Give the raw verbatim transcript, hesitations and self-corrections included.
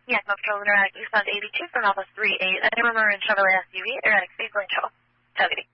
Yakima Patrol, Erratic Eastbound eighty-two from Alpha three eight. I remember in Chevrolet S U V, Erratic Speed going to targeting.